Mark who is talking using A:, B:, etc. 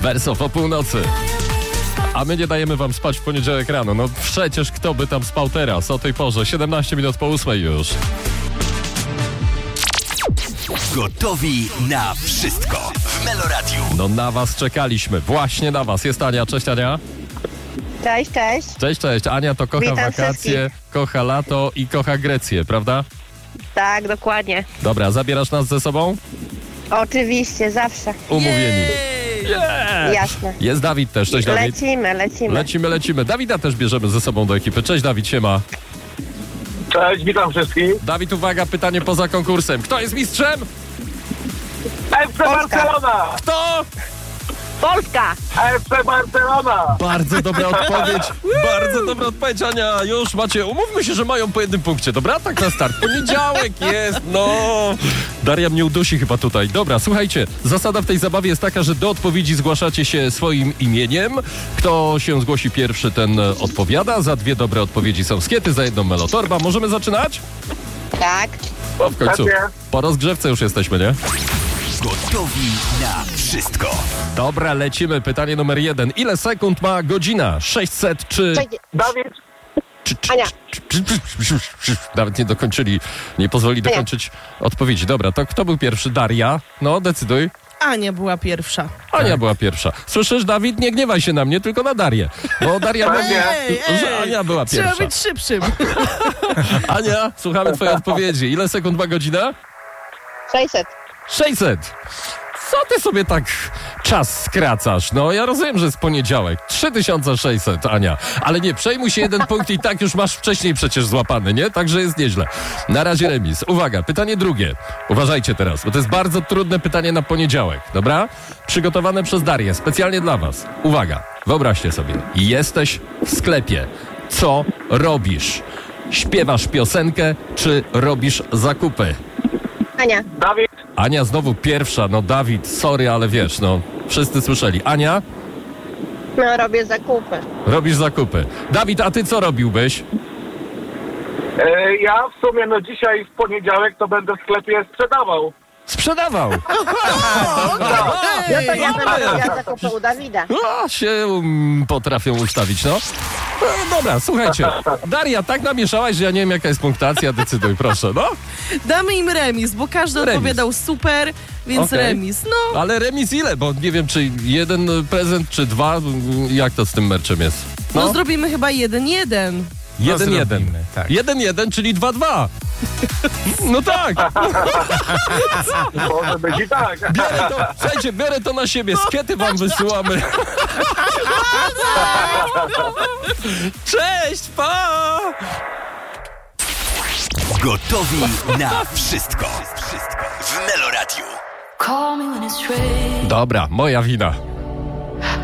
A: Wersow o północy. A my nie dajemy wam spać w poniedziałek rano. No przecież kto by tam spał teraz o tej porze? 17 minut po 8 już.
B: Gotowi na wszystko w Meloradiu.
A: No na was czekaliśmy. Właśnie na was. Jest Ania. Cześć Ania.
C: Cześć, cześć.
A: Cześć, cześć. Ania to kocha
C: Witam
A: wakacje,
C: wszystkich.
A: kocha lato i kocha Grecję, prawda?
C: Tak, dokładnie.
A: Dobra, zabierasz nas ze sobą?
C: Oczywiście, zawsze.
A: Umówieni. Yeah!
C: Jasne.
A: Jest Dawid też. Cześć Dawid.
C: Lecimy.
A: Dawida też bierzemy ze sobą do ekipy. Cześć Dawid, siema.
D: Cześć, witam wszystkich.
A: Dawid, uwaga, pytanie poza konkursem. Kto jest mistrzem?
D: FC Barcelona!
A: Kto?
C: Polska!
D: FC Barcelona!
A: Bardzo dobra odpowiedź. Bardzo dobra odpowiedź, Ania. Już macie, umówmy się, że mają po jednym punkcie, dobra? Tak na start. Poniedziałek jest, no. Daria mnie udusi chyba tutaj. Dobra, słuchajcie, zasada w tej zabawie jest taka, że do odpowiedzi zgłaszacie się swoim imieniem. Kto się zgłosi pierwszy, ten odpowiada. Za 2 dobre odpowiedzi są skiety, za 1 melotorba. Możemy zaczynać?
C: Tak.
A: O, w końcu.
D: Pewnie.
A: Po rozgrzewce już jesteśmy, nie?
B: Gotowi na wszystko.
A: Dobra, lecimy. Pytanie numer 1. Ile sekund ma godzina? 600 czy...
D: Dawid,
C: Ania.
A: Nawet nie dokończyli, nie pozwoli dokończyć odpowiedzi. Dobra, to kto był pierwszy? Daria? No, decyduj.
E: Ania była pierwsza.
A: Ania była pierwsza. Słyszysz, Dawid? Nie gniewaj się na mnie, tylko na Darię. Bo Daria mówi, że Ania była pierwsza.
E: Trzeba być szybszym.
A: Ania, słuchamy twojej odpowiedzi. Ile sekund ma godzina?
C: 600.
A: 600. Co ty sobie tak czas skracasz? No, ja rozumiem, że jest poniedziałek. 3600, Ania. Ale nie, przejmuj się 1 punkt i tak już masz wcześniej przecież złapany, nie? Także jest nieźle. Na razie remis. Uwaga, pytanie drugie. Uważajcie teraz, bo to jest bardzo trudne pytanie na poniedziałek, dobra? Przygotowane przez Darię, specjalnie dla was. Uwaga, wyobraźcie sobie. Jesteś w sklepie. Co robisz? Śpiewasz piosenkę, czy robisz zakupy?
C: Ania.
D: Dawid,
A: Ania znowu pierwsza, no Dawid, sorry, ale wiesz, no, wszyscy słyszeli. Ania,
C: No, robię zakupy.
A: robisz zakupy. Dawid, a ty co robiłbyś?
D: ja w sumie dzisiaj w poniedziałek to będę w sklepie sprzedawał.
A: Sprzedawał.
C: Ja będę robiła zakupy u Dawida.
A: A, się potrafią ustawić, no. Dobra, słuchajcie. Daria, tak namieszałaś, że ja nie wiem, jaka jest punktacja. Decyduj, proszę, no.
E: Damy im remis, bo każdy
A: Remis.
E: odpowiadał super, więc
A: Okej.
E: remis. No,
A: Ale remis ile? Bo nie wiem, czy 1 prezent, czy 2. Jak to z tym merczem jest?
E: no zrobimy chyba 1-1.
A: 1-1.
F: tak.
A: 1-1, czyli 2-2. No tak.
D: Może być i tak.
A: Biorę to, słuchajcie, biorę to na siebie. Skiety wam wysyłamy. Cześć, pa!
B: Gotowi na wszystko w Meloradiu.
A: Dobra, moja wina.